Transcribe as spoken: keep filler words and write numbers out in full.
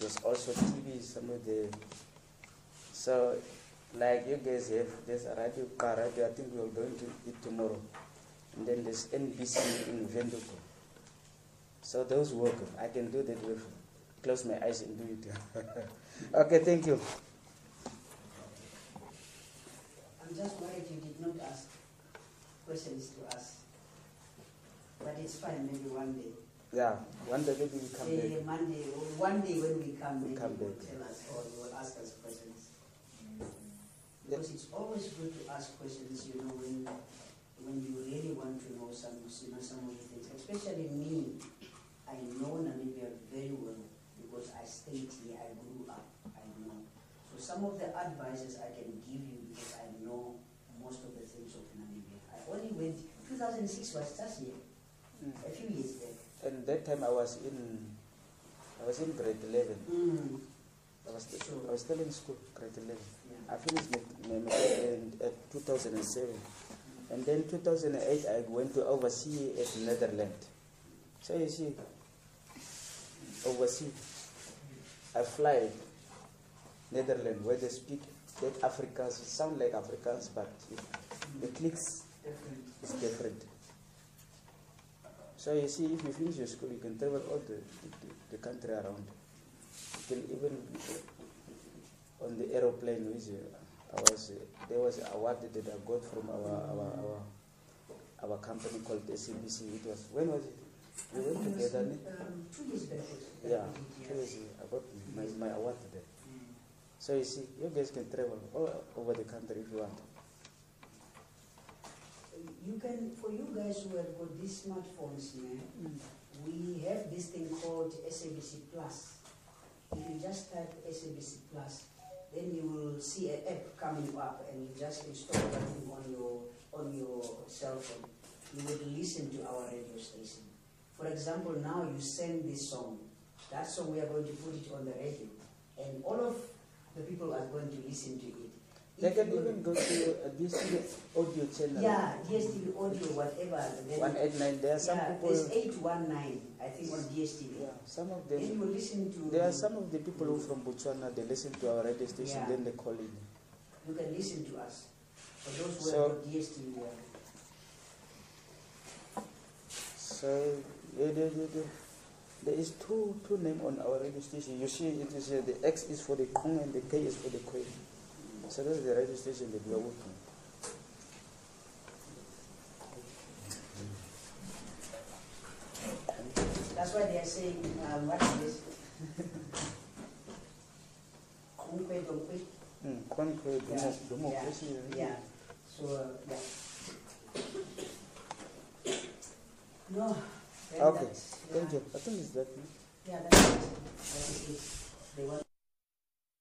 there's also T V, some of the, so like you guys have, there's a radio, car radio, I think we're going to it tomorrow. And then there's N B C in Venduko. So those work, I can do that with, close my eyes and do it. Okay, thank you. I'm just worried you did not ask questions to us. But it's fine, maybe one day. Yeah, one day maybe we come Say back. Monday, or one day when we come, We maybe come you will back. tell us or you will ask us questions. Because it's always good to ask questions, you know, when when you really want to know some, you know, some of the things. Especially me, I know Namibia very well because I stayed here, I grew up, I know. So some of the advices I can give you because I know most of the things of Namibia. I only went, two thousand six was just here, Mm. a few years back. And that time I was in, I was in grade eleven. Mm. I was, Sure. I was still in school, grade eleven. Yeah. I finished my, my, my in uh, two thousand seven. And then two thousand eight I went to overseas at Netherlands. So you see, overseas, I fly Netherlands where they speak that Afrikaans, sound like Afrikaans, but it, the clicks Different. is different. So you see, if you finish your school, you can travel all the, the, the country around. You can even, on the aeroplane, which uh, I was, uh, there was an award that I got from our, our, our, our company called S A B C. It was, when was it? We went together, ne? Um, two years back. Yeah, two years ago. I got my, my award there. Mm. So you see, you guys can travel all over the country if you want. You can, for you guys who have got these smartphones, man, Mm. we have this thing called S A B C Plus. If you just type S A B C Plus, then you will see an app coming up, and you just install that thing on your on your cell phone. You will listen to our radio station. For example, now you send this song. That song we are going to put it on the radio, and all of the people are going to listen to it. They If can you- even go to a D S T V audio channel. Yeah, D S T V audio, whatever. Then- one eighty-nine, there are some yeah, people. there's eight one nine, I think, on D S T V. Yeah, some of Then them. you will listen to. There are some of the people who from Botswana, they listen to our radio station, Yeah. then they call in. You can listen to us. For those who So- have got D S T V. Yeah. So yeah, there, there, there, there is two two name on our radio station. You see, it is uh, the X is for the Kong and the K is for the Kwe. So that's the radio station that we are working. That's why they are saying, um, what is this? Kunkwe, donkwe. Mm, Kwan Kwe, Yeah, Dumo, Dumo, yeah, Kwesi, uh, yeah. So, uh, yeah. No. then Okay, that's- thank yeah. you. I think it's that. no? Yeah, that's it. That is it. They want